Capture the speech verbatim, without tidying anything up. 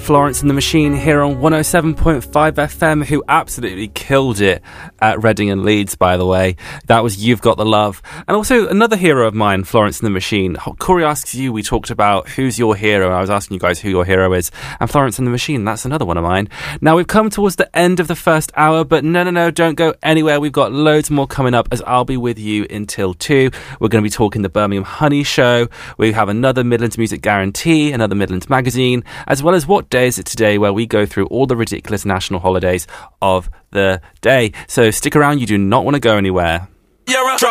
Florence and the Machine here on one oh seven point five F M, who absolutely killed it at Reading and Leeds, by the way. That was You've Got the Love. And also another hero of mine, Florence and the Machine. Corey Asks You, we talked about who's your hero, and I was asking you guys who your hero is. And Florence and the Machine, that's another one of mine. Now, we've come towards the end of the first hour, but no, no, no, don't go anywhere. We've got loads more coming up, as I'll be with you until two. We're going to be talking the Birmingham Honey Show. We have another Midlands Music Guarantee, another Midlands Magazine, as well as What Day Is It Today, where we go through all the ridiculous national holidays of the day. So stick around, you do not want to go anywhere. You're a